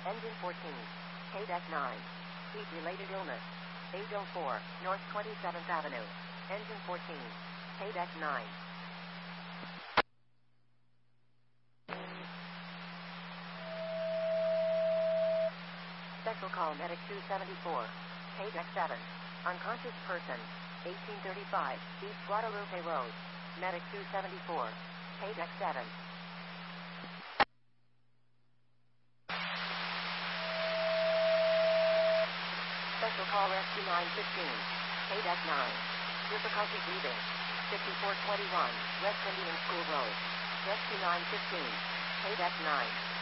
Engine 14. KDEC 9. Heat-related illness. 804 North 27th Avenue. Engine 14. KDEC 9. Special call Medic 274. KDEC 7. Unconscious person. 1835 East Guadalupe Road. Medic 274. KDEC 7. Special call Rescue 915. KDEC 9. Difficulty breathing. 5421 West Indian School Road. Rescue 915. KDEC 9.